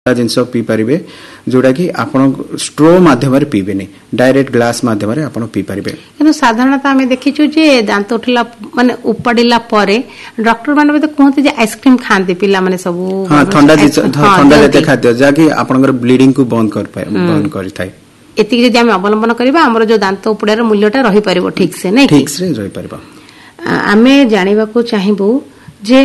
जिनस P पारे जोटा कि आपण स्ट्रो माध्यम पीबेनि डायरेक्ट ग्लास माध्यम आपण पी पारे। साधारणतः आम देखीचु जे दांत उठला माने उपाड़िला परे डॉक्टर माने तो कहते जे आइसक्रीम खाते पिला माने सब ठंडा जातीय खाद्य जहाँकि आपनकर ब्लीडिंग को बंद कर एति जदि आम अवलंबन करबा हमर जो दांत उपाड़ार मूल्यटा रही पारिबो ठीक से नहीं ठीक से रही पारिबो। आमे जानिबा को चाहिबो जे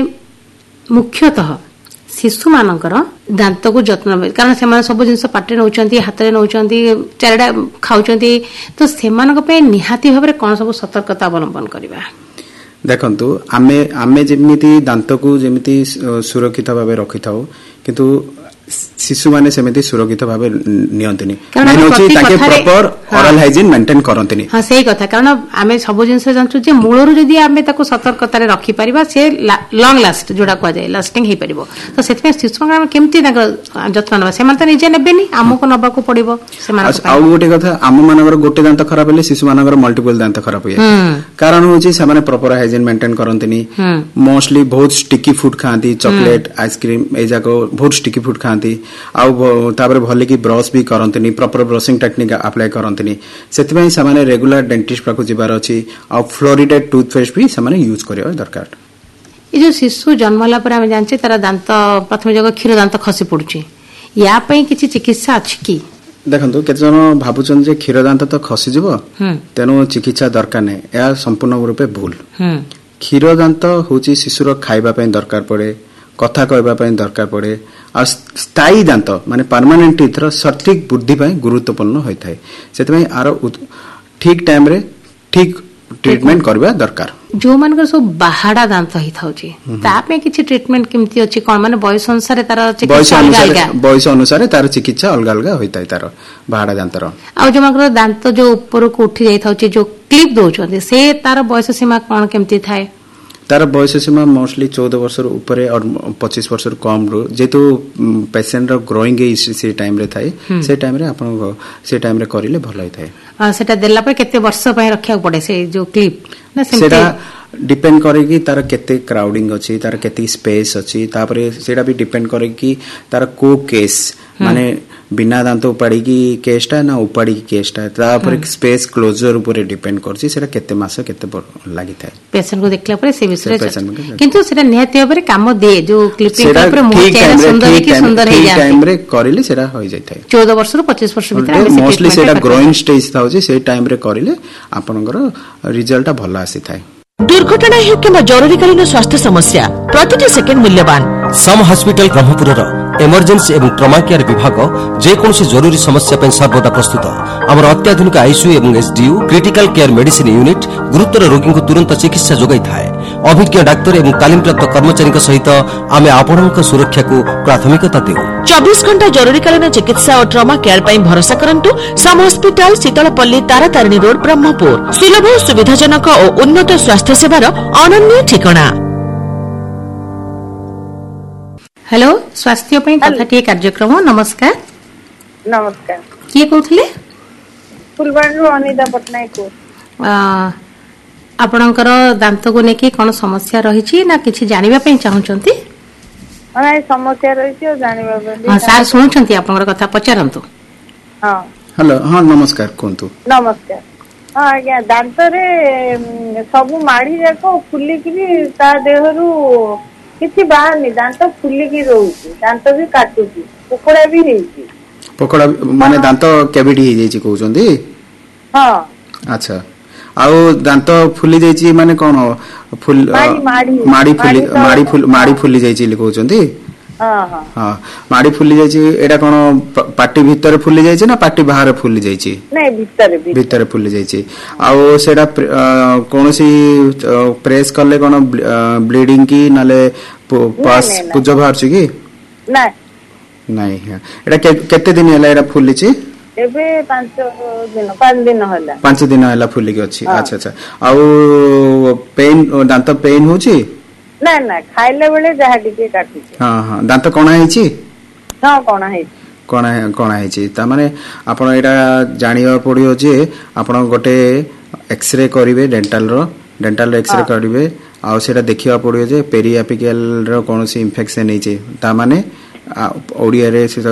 मुख्यतः शिशु मानकर दांत को जत्न कारण से सब जिन पाटे नौ हाथ में नौ चारिटा खाऊं तो से निहाती भाव कौन सब सतर्कता अवलंबन करवा। देखंतु आमे आमे जेमिति दांत को जेमिति सुरक्षित भाव रखि थाउ किंतु शिशु माने सेमिति सुरक्षित भाव नियंतनी प्रॉपर ओरल हाइजीन मेंटेन करंतनी। हां सही कथा कारण आमे सब जिंस जानछु जे मूलरू जदी आमे ताको सतर्कता रे रखि परिबा से लॉन्ग लास्ट जोडा को जाय लास्टिंग हे परिबो तो सेतमे शिशु माने केमति ताको जत्न नबा से माने त निजे नेबेनी हमको नबा को पड़िबो से माने आ गोटे कथा आम मानकर गोटे दांत खराब हेले शिशु मानकर मल्टीपल दांत खराब होय कारण होची से माने प्रॉपर हाइजीन मेंटेन करंतनी मोस्टली बहुत स्टिकी फूड खांती चॉकलेट आइसक्रीम ए जाको बहुत स्टिकी फूड खांती आउे भले कि ब्रश भी करंतनी प्रॉपर ब्रशिंग टेक्निक अप्लाई करंतनी सेतिबई सामाने रेगुलर डेंटिस्ट पाखु जिबार अछि आ फ्लोरिडेड टूथपेस्ट भी सामाने यूज करियो दरकार। ए जो शिशु जन्मला पर हम जानछि तारा दांत प्रथम जगह क्षीर दांत खसी पड़ुछि या पई किछि चिकित्सा अछि की? देखंतु केते जन भाबुचन जे क्षीर दांत तो खसी जिवो तेनो चिकित्सा दरकार नै या संपूर्ण रूपे भूल। क्षीर दांत होछि शिशुर खाइबा पई दरकार पड़े कथा कहबा पई दरकार पड़े और स्थायी दांत माने परमानेंट टीथर सटीक बुद्धि पई गुरुत्वपूर्ण होय थाए सेतमे आरो ठीक टाइम रे ठीक ट्रीटमेंट करबा दरकार। जो मानकर सब बाहाडा दांत हि थाउची ता पे किछि ट्रीटमेंट केमति अछि कोन माने बयस अनुसार तार चिकित्सा बयस अनुसार तार चिकित्सा अलग अलग होय थाए तार बाहाडा दांतर आ जो मानकर दांत जो ऊपर को उठी जाय थाउची जो क्लिप दोचोते से तार बयस सीमा कोन केमति थाए? तार बयस सीमा मोस्टली 14 वर्ष ऊपर और 25 वर्ष कम रो जेतु पेशेंट रो ग्रोइंग एज से टाइम रे थाए से टाइम रे आपण से टाइम रे करिले भलो होय थाए। सेटा देला पर केते वर्ष पय रखिया पड़े से जो क्लिप ना सेटा डिपेंड करे कि तार केते क्राउडिंग अछि तार केते स्पेस अछि तापरे सेटा भी डिपेंड करे कि तार को केस माने बिना दांत उपाड़ी की केसटा ना उपाड़ी की केसटा तापर स्पेस क्लोजर ऊपर डिपेंड करछि सेटा केते मास केते लागि थाए पेशेंट को देखला पर से विषय किंतु सेटा निहति ऊपर काम दे जो क्लिपिंग ऊपर मुह चेहरा सुंदर की सुंदर हे जाय टाइम रे करिले सेटा होय जाय थाए 14 वर्ष रो 25 वर्ष भीतर मोस्टली सेटा ग्रोइंग स्टेज थाउछि से टाइम रे करिले आपनकर रिजल्ट भलो आसी थाए। दुर्घटना हे किंबा जरूरीकालीन स्वास्थ्य समस्या प्रतिटी सेकेंड मूल्यवान सम हॉस्पिटल ब्रह्मपुर इमरजेंसी एवं ट्रमा केयर विभाग जेकोसी जरूरी समस्या पे सर्वदा प्रस्तुत आमर अत्याधुनिक आईसीयू एवं SDU critical care medicine unit गुरुतर रोगी को तुरंत चिकित्सा जोगाई थाए। अभिज्ञ डाक्तर एवं तालीम प्राप्त कर्मचारी सहित आमे आपणक सुरक्षा को प्राथमिकता देउ। 24 घंटा जरूरीकालीन चिकित्सा और ट्रमा केयर पर भरोसा करंतु सम हॉस्पिटल शीतलपल्ली तारातारिणी रोड ब्रह्मपुर सुलभ सुविधाजनक और उन्नत स्वास्थ्य सेवार अनन्य ठिकाना। हेलो स्वास्थ्य पे कथाटी कार्यक्रम नमस्कार। नमस्कार किए कहथिले? फुलबाणीରୁ अनिता पटनायक आपणकर दांत को नेकी कोन समस्या रहिछि ना किछि जानिबा पे चाहउचंती? अनाय समस्या रहिछि और जानिबा पे हां सर सुनछंती आपणकर कथा पचारंतु। हां हेलो हां नमस्कार कोंतु। नमस्कार हां आज्ञा दांत रे सब माड़ी जाको फुली कि ता देहरु किछि बाहरनी दांत फुली की रहउछि दांत भी काटुछि पोकड़ा भी हेछि पोकड़ा माने दांत कैविटी हे जेछि कहउछंती? हां अच्छा आउ दांत फुली जेछि माने कोन फुल माड़ी फुली जेछि कहउछंती? हां हां हां माड़ी फुली जेछि एडा कोन पाटी भीतर फुली जेछि ना पाटी बाहर फुली जेछि? नै भीतर फुली जेछि आउ सेडा कोनोसी प्रेस करले कोन ब्लीडिंग की नाले पास पुजो बाहर छि की? नै नै एडा केते दिन हला एडा फुली छि? एबे 5 दिन हला 5 दिन हला फुली के अछि। अच्छा अच्छा आउ पेन दांत पेन होछि? ना ना खाइले बेले जहा टिके काटि छै। हां हां दांत कोना हे छि? हां कोना हे कोना हे छि त माने आपण एडा जानिबा पड़ियो जे आपण गोटे एक्सरे करिवे डेंटल एक्सरे करिवे आ सेटा देखिबा पड़ियो जे पेरियापिकल रो कोनोसी इन्फेक्शन हे छि त माने ओडिया रे